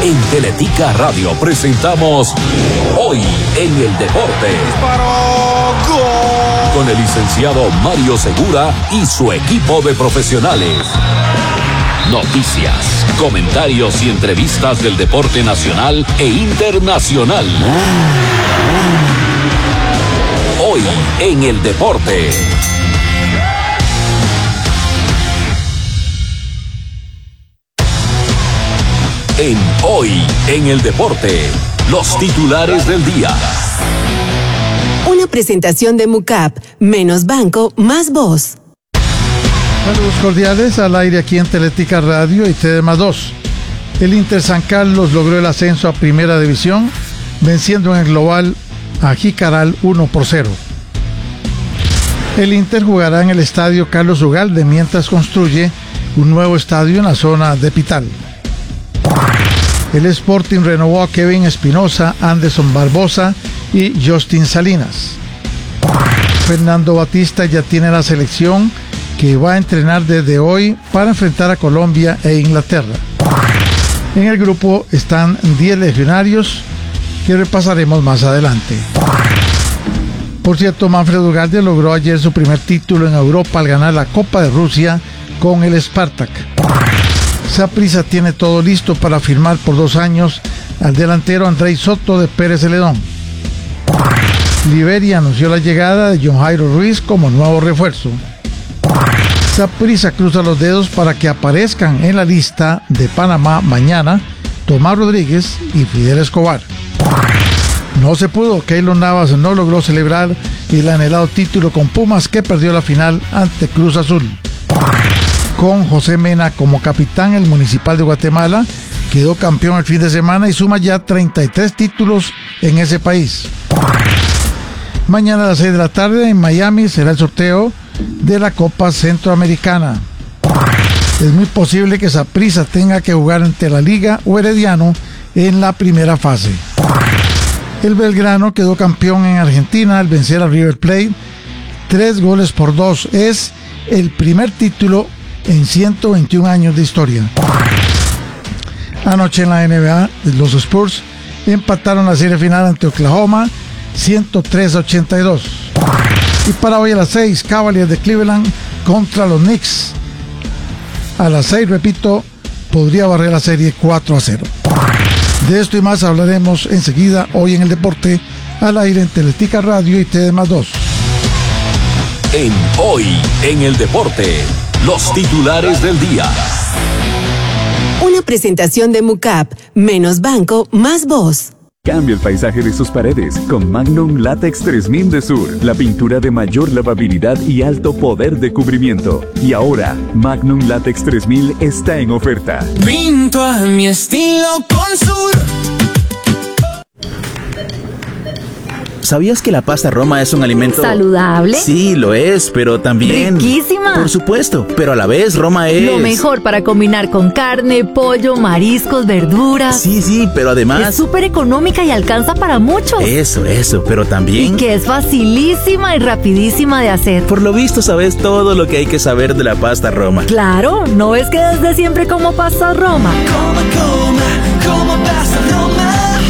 En Teletica Radio presentamos Hoy en el Deporte. ¡Disparó! ¡Gol! Con el licenciado Mario Segura y su equipo de profesionales. Noticias, comentarios y entrevistas del deporte nacional e internacional. Hoy en el Deporte. En Hoy en el Deporte, los titulares del día. Una presentación de MUCAP, menos banco, más voz. Saludos cordiales al aire aquí en Teletica Radio y TDM2. El Inter San Carlos logró el ascenso a Primera División, venciendo en el global a Jicaral 1-0. El Inter jugará en el estadio Carlos Ugalde mientras construye un nuevo estadio en la zona de Pital. El Sporting renovó a Kevin Espinosa, Anderson Barbosa y Justin Salinas. Fernando Batista ya tiene la selección que va a entrenar desde hoy para enfrentar a Colombia e Inglaterra. En el grupo están 10 legionarios que repasaremos más adelante. Por cierto, Manfred Ugalde logró ayer su primer título en Europa al ganar la Copa de Rusia con el Spartak. Saprissa tiene todo listo para firmar por 2 años al delantero Andrei Soto de Pérez Celedón. Liberia anunció la llegada de John Jairo Ruiz como nuevo refuerzo. Saprissa cruza los dedos para que aparezcan en la lista de Panamá mañana Tomás Rodríguez y Fidel Escobar. No se pudo, Keylor Navas no logró celebrar el anhelado título con Pumas, que perdió la final ante Cruz Azul. Con José Mena como capitán, el Municipal de Guatemala quedó campeón el fin de semana y suma ya 33 títulos en ese país. Mañana a las 6 de la tarde en Miami será el sorteo de la Copa Centroamericana. Es muy posible que Saprissa tenga que jugar ante la Liga o Herediano en la primera fase. El Belgrano quedó campeón en Argentina al vencer al River Plate 3-2. Es el primer título en 121 años de historia. Anoche en la NBA, los Spurs empataron la serie final ante Oklahoma 103-82. Y para hoy a las 6, Cavaliers de Cleveland contra los Knicks. A las 6, repito, podría barrer la serie 4-0. De esto y más hablaremos enseguida hoy en el Deporte, al aire en Teletica Radio y TDM2. En Hoy en el Deporte, los titulares del día. Una presentación de MUCAP, menos banco, más voz. Cambia el paisaje de sus paredes con Magnum Latex 3000 de Sur, la pintura de mayor lavabilidad y alto poder de cubrimiento. Y ahora, Magnum Latex 3000 está en oferta. Pinto a mi estilo con Sur. ¿Sabías que la pasta Roma es un alimento saludable? Sí, lo es, pero también riquísima. Por supuesto, pero a la vez Roma es lo mejor para combinar con carne, pollo, mariscos, verduras. Sí, pero además es súper económica y alcanza para muchos. Eso, pero también y que es facilísima y rapidísima de hacer. Por lo visto sabes todo lo que hay que saber de la pasta Roma. Claro, ¿no ves que desde siempre como pasta Roma? Como pasta Roma.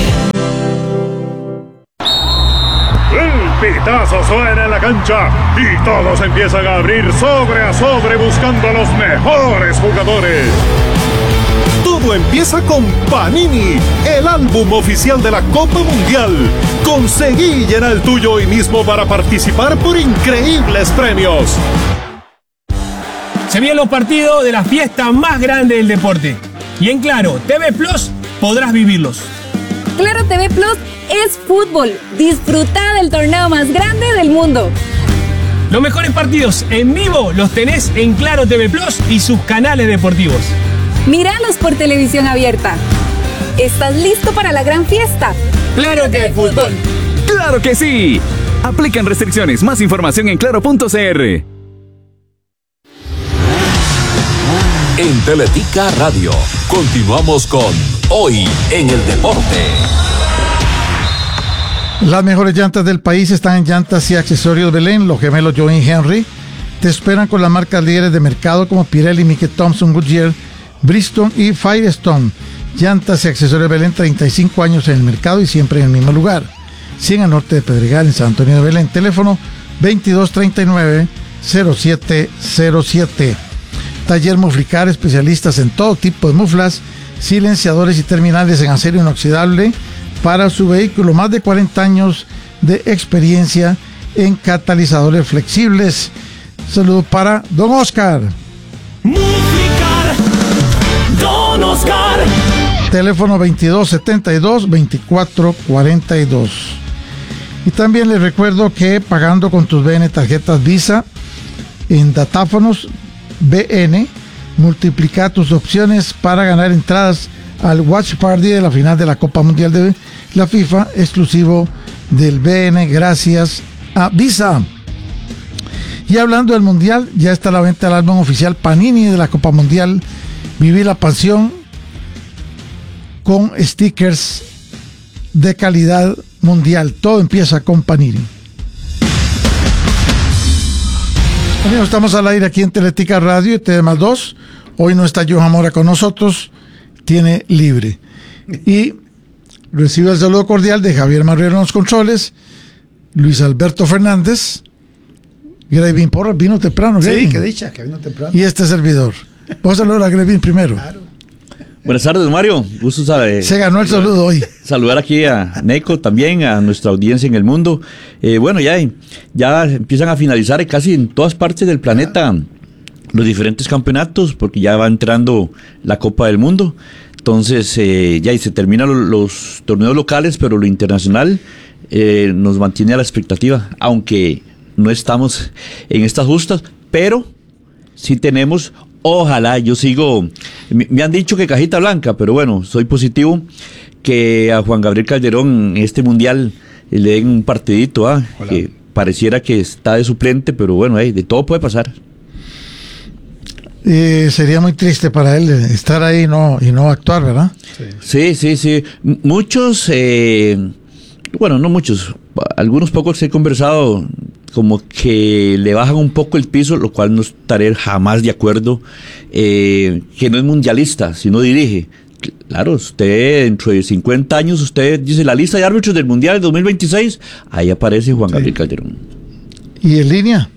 El pitazo suena en la cancha y todos empiezan a abrir sobre a sobre buscando a los mejores jugadores. Todo empieza con Panini, el álbum oficial de la Copa Mundial. Conseguí llenar el tuyo hoy mismo para participar por increíbles premios. Se vienen los partidos de la fiesta más grande del deporte. Y en Claro TV Plus podrás vivirlos. Claro TV Plus es fútbol. Disfruta del torneo más grande del mundo. Los mejores partidos en vivo los tenés en Claro TV Plus y sus canales deportivos. Míralos por televisión abierta. ¿Estás listo para la gran fiesta? ¡Claro que es fútbol! ¡Claro que sí! Aplican restricciones. Más información en claro.cr. En Teletica Radio, continuamos con Hoy en el Deporte. Las mejores llantas del país están en Llantas y Accesorios Belén. Los gemelos Joe y Henry te esperan con las marcas líderes de mercado como Pirelli, Mickey Thompson, Goodyear, Bridgestone y Firestone. Llantas y accesorios Belén, 35 años en el mercado y siempre en el mismo lugar. 100 al norte de Pedregal, en San Antonio de Belén. Teléfono 2239-0707. Taller Muflicar, especialistas en todo tipo de muflas, silenciadores y terminales en acero inoxidable para su vehículo. Más de 40 años de experiencia en catalizadores flexibles. Saludos para Don Oscar. Muflicar, Don Oscar. Teléfono 2272-2442. Y también les recuerdo que pagando con tus BN tarjetas Visa en datáfonos BN, multiplica tus opciones para ganar entradas al Watch Party de la final de la Copa Mundial de la FIFA, exclusivo del BN, gracias a Visa. Y hablando del Mundial, ya está a la venta el álbum oficial Panini de la Copa Mundial, Viví la Pasión, con stickers de calidad mundial. Todo empieza con Panini. Amigos, estamos al aire aquí en Teletica Radio y TD+2. Hoy no está Johan Mora con nosotros, tiene libre. Y recibe el saludo cordial de Javier Marrero en los controles, Luis Alberto Fernández, Grevin Porras, vino temprano. Sí, Grevin. qué dicha, que vino temprano. Y este servidor. Vamos a saludar a Grevin primero. Claro. Buenas tardes, Mario. Gusto saber. Se ganó el saludo hoy. Saludar aquí a Neco también, a nuestra audiencia en el mundo. Bueno, ya empiezan a finalizar casi en todas partes del planeta los diferentes campeonatos, porque ya va entrando la Copa del Mundo. Entonces, ya y se terminan los torneos locales, pero lo internacional nos mantiene a la expectativa, aunque no estamos en estas justas, pero sí tenemos. Ojalá, yo sigo, me han dicho que cajita blanca, pero bueno, soy positivo que a Juan Gabriel Calderón en este mundial le den un partidito, que pareciera que está de suplente, pero bueno, de todo puede pasar. Sería muy triste para él estar ahí y no actuar, ¿verdad? Sí. Muchos, bueno, no muchos, algunos pocos he conversado como que le bajan un poco el piso, lo cual no estaré jamás de acuerdo, que no es mundialista, sino dirige. Claro, usted dentro de 50 años, usted dice la lista de árbitros del Mundial 2026, ahí aparece Juan Gabriel Calderón. ¿Y en línea?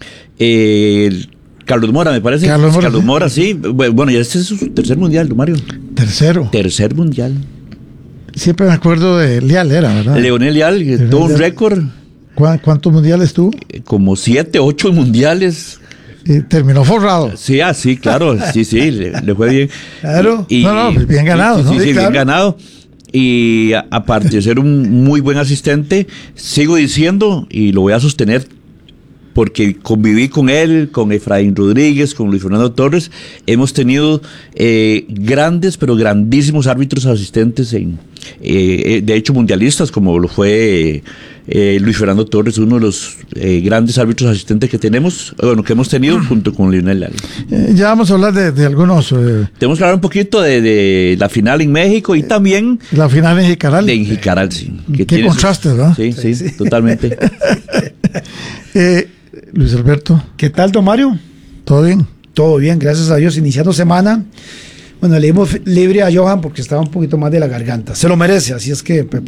Carlos Mora, me parece. Carlos Mora, sí. Bueno, ya este es su tercer Mundial, Mario. Tercer Mundial. Siempre me acuerdo de Leal, ¿verdad? Leonel Leal, que tuvo un récord. ¿Cuántos mundiales tuvo? Como 7, 8 mundiales. Terminó forrado. Sí, claro. Sí, le fue bien. Claro. Bien ganado, ¿no? Sí, bien ganado. Y aparte de ser un muy buen asistente, sigo diciendo, y lo voy a sostener, porque conviví con él, con Efraín Rodríguez, con Luis Fernando Torres. Hemos tenido grandes, pero grandísimos árbitros asistentes, de hecho mundialistas, como lo fue Luis Fernando Torres, uno de los grandes árbitros asistentes que tenemos, que hemos tenido junto con Lionel Leal. Ya vamos a hablar de algunos. Tenemos que hablar un poquito de la final en México y también la final en Jicaral. En Jicaral, sí. Qué contraste, ¿verdad? Sí, totalmente. Luis Alberto. ¿Qué tal, don Mario? ¿Todo bien? Todo bien, gracias a Dios. Iniciando semana. Bueno, le dimos libre a Johan porque estaba un poquito más de la garganta. Se lo merece, así es que